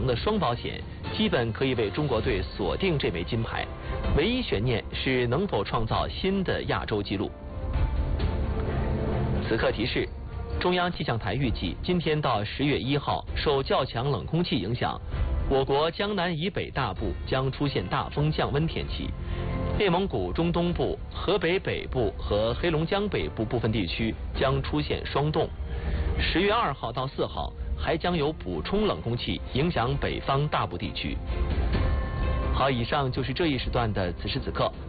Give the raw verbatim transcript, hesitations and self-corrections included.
成的双保险，基本可以为中国队锁定这枚金牌。唯一悬念是能否创造新的亚洲纪录。此刻提示：中央气象台预计，今天到十月一号，受较强冷空气影响，我国江南以北大部将出现大风降温天气。内蒙古中东部、河北北部和黑龙江北部部分地区将出现霜冻。十月二号到四号还将有补充冷空气影响北方大部地区。好，以上就是这一时段的此时此刻。